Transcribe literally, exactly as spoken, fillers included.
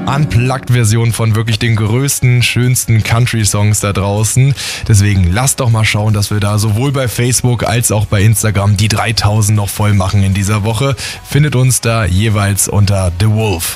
Unplugged-Version von wirklich den größten, schönsten Country-Songs da draußen. Deswegen lasst doch mal schauen, dass wir da sowohl bei Facebook als auch bei Instagram die dreitausend noch voll machen in dieser Woche. Findet uns da jeweils unter The Wolf.